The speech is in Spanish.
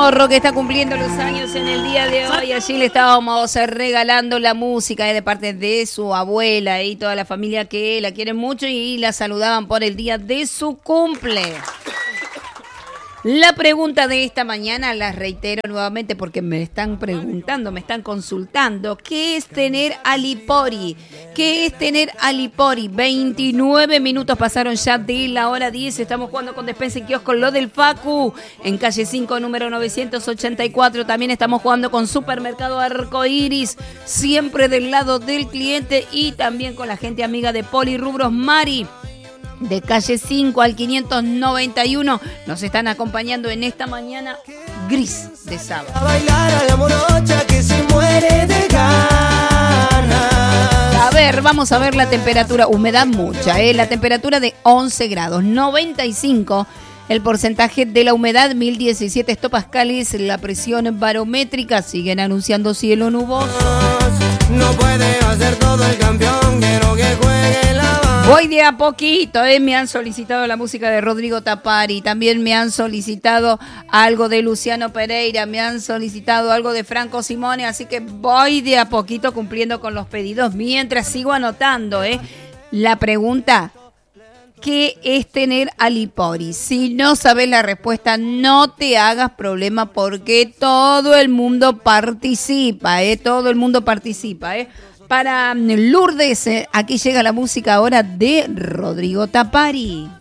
Morro, que está cumpliendo los años en el día de hoy. Allí le estábamos regalando la música de parte de su abuela y toda la familia que la quieren mucho y la saludaban por el día de su cumple. La pregunta de esta mañana la reitero nuevamente porque me están preguntando, me están consultando. ¿Qué es tener alipori? ¿Qué es tener alipori? 29 minutos pasaron ya de la hora 10. Estamos jugando con Despensa y Kiosco, lo del Facu, en calle 5, número 984. También estamos jugando con Supermercado Arcoiris, siempre del lado del cliente, y también con la gente amiga de Polirrubros Mari, de calle 5 al 591, nos están acompañando en esta mañana gris de sábado. A bailar a la morocha que se muere de ganas. A ver, vamos a ver la temperatura, humedad mucha, la temperatura de 11 grados, 95 el porcentaje de la humedad, 1017 hectopascales, la presión barométrica, siguen anunciando cielo nuboso. No puede hacer todo el campeón, quiero que juegue la banda. Voy de a poquito, me han solicitado la música de Rodrigo Tapari, también me han solicitado algo de Luciano Pereira, me han solicitado algo de Franco Simone, así que voy de a poquito cumpliendo con los pedidos mientras sigo anotando, La pregunta, ¿qué es tener alipori? Si no sabes la respuesta, no te hagas problema porque todo el mundo participa, todo el mundo participa, Para Lourdes, aquí llega la música ahora de Rodrigo Tapari.